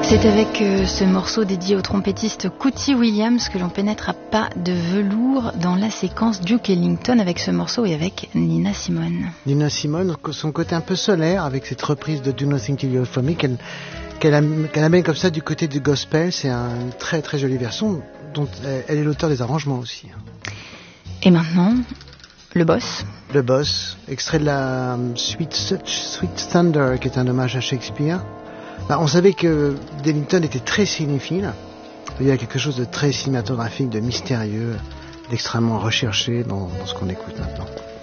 C'est avec ce morceau dédié au trompettiste Cootie Williams que l'on pénètre à pas de velours dans la séquence Duke Ellington avec ce morceau et avec Nina Simone. Nina Simone, son côté un peu solaire avec cette reprise de Do Nothing Till You For Me qu'elle amène comme ça du côté du gospel. C'est une très très jolie version dont elle est l'auteur des arrangements aussi. Et maintenant, le boss. Le boss, extrait de la Sweet Thunder qui est un hommage à Shakespeare. On savait que Ellington était très cinéphile. Il y a quelque chose de très cinématographique, de mystérieux, d'extrêmement recherché dans ce qu'on écoute maintenant.